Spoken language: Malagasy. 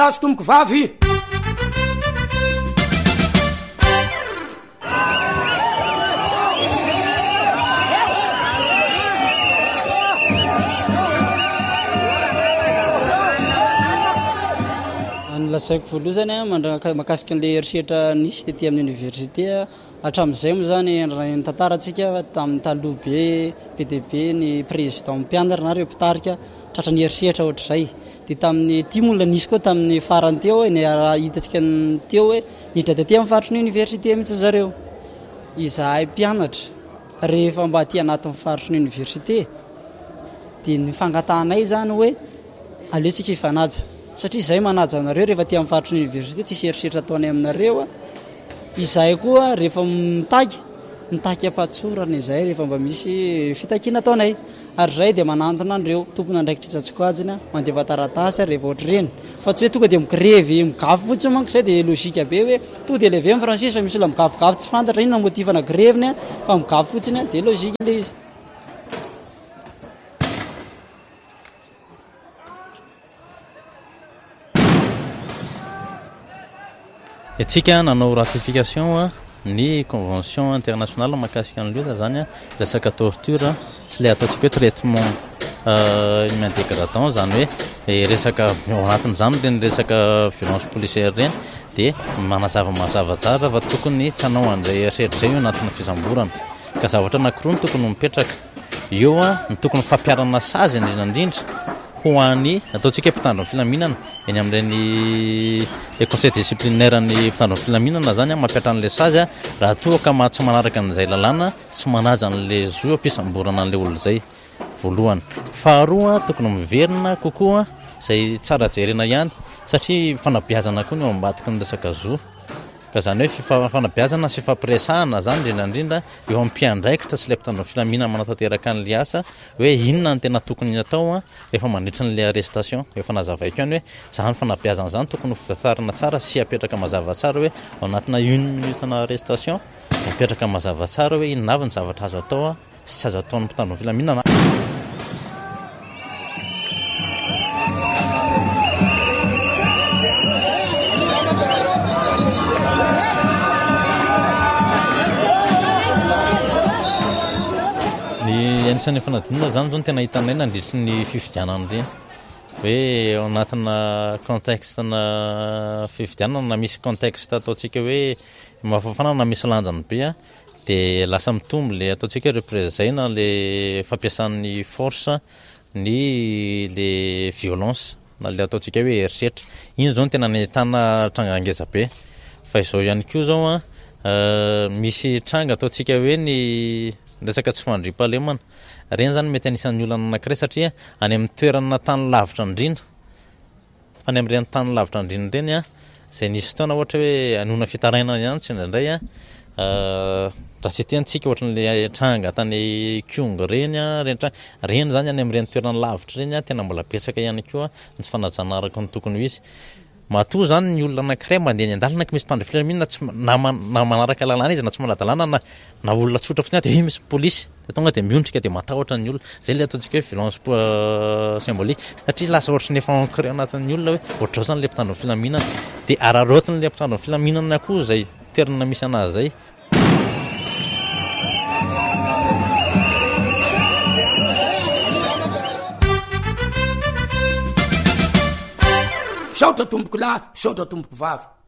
azo tomboko vavy lasaiko voaloha zany makasika an'le eritreritra nisy tetỳ amin'ny université hatramin'izay moa zany ny tantarantsika tamin'ny taloha be dia be ny président mpianatra nareo mpitarika tratra ny eritreritra ohatr'izay dia tamin'ny ty molna nisy koa tamin'ny farany teo hoe ny hitantsika teo hoe nidra tetỳ amin'ny faritry ny université mihitsy zareo izahay mpianatra rehefa mba aty anatin'ny faritry ny université dia ny fangatanay zany hoe aleotsika ifanaja satria izay manaja anareo rehefa ty amin'ny faritry ny université tsisy eritreritra ataonay aminareo izahay koa rehefa mitaky ampatsorana izay rehefa mba misy fitakiana ataonay ary zay dia manantona andreo tompona andraikitra itsatsikoajina mandeva taratasy rehefa ohatr'ireny fa tsy hoe tonga dia mikrevy migafy fotsiny manko izay dia logika be hoe to dia leve amin'ny francis fa misy ola migafigafy tsy fantatra inona motivana greviny fa migafy fotsiny dia logika le izy itsika nanao ratification ny convention internationale mahakasika an'lio zany resaka torture sy le ataontsika hoe traitement humain dégradant zany hoe resaka ao anatin'izany reny resaka violence policière reny dia mazava tsara fa tokony tsy hanao an'izay eritreritra zay io anatin'ny fisamborana ka zavatra anankiroa ny tokony mipetraka eo ny tokony fampiarana sazy indrindra ho an'ny ataontsika hoe mpitandro ny filaminana eny amin'ireny le conseil disciplinaire ny mpitandro ny filaminana zany mampiatra an'le sazy raha toa ka tsy manaraka an'izay lalàna tsy manaja an'le zo ampisamborana an'le olo zay voalohany faharoa tokony miverina kokoa zay tsara jerena ihany satria fanabeazana koa ny eo ambadiky ny resaka zo ka zany hoe fanabeazana sy fampiresahana zany indrindrandrindra eo ampiandraikitra sy le mpitandro ny filaminana manatanteraka an'le asa hoe inona ny tena tokony atao rehefa mandritra n'le arrestation efa nazavaiko ihany hoe zany fanabeazana zany tokony fitarina tsara sy apetraka mazava tsara hoe ao anatina 1 minute na arrestation apetraka mazava tsara hoe inona avy ny zavatra azo atao sy tsy azo ataon'ny mpitandro ny filaminana anisan'ny fanadinana zany zao no tena hitanay nandritry ny fifidianana reny hoe ao anatina contextena fifidianana na misy contexte ataontsika hoe mafafana na misy lanjany be dia lasa mitombo le ataontsika hoe représena le fampiasan'ny force ny le violence na le ataontsika hoe eritreritra iny zao no tena nahitana tranga be fa izao ihany koa zao misy tranga ataontsika hoe ny resaka tsy fandriam-pahalemana reny zany mety anisan'ny olana anankiray satria any amin'ny toerana tany lavitra indrindra fa any amin'ireny tany lavitra indrindra reny zay nisy fotoana ohatra hoe anona fitarainana ihany tsy indraindray raha tsy tiantsika ohatran'le tranga tany Kongo reny reny zany any amin'ireny toerana lavitra reny tena mbola betsaka ihany koa ny tsy fanajana araka ny tokony ho izy matoa zany ny olona anankiray mandeha ny andalana ka misy mpandry filaminana na manaraka lalàna izy na tsy manadalàna na olona tsotra fotsiny dia misy polisy dia tonga dia miondrika dia matahotra ny olona zay le ataontsika hoe violence symbolique satria lasa ohatry ny efa ancré anatin'ny olona hoe ohatrao zany le mpitandro ny filaminana dia araraotiny le mpitandro ny filaminana koa zay toerana misy anazy zay saotra tomboko lahy saotra tomboko vavy